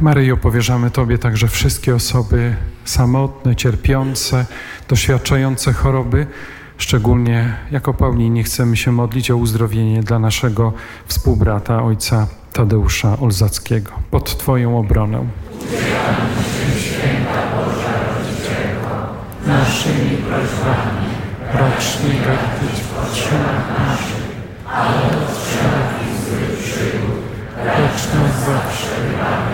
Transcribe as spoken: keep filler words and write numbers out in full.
Maryjo, powierzamy Tobie także wszystkie osoby samotne, cierpiące, doświadczające choroby. Szczególnie jako Paulini chcemy się modlić o uzdrowienie dla naszego współbrata, ojca Tadeusza Olzackiego. Pod Twoją obronę. Święta Boża Rodzicielko, naszymi prośbami racz nie gardzić w potrzebach naszych, ale od wszelkich złych przygód racz nas zawsze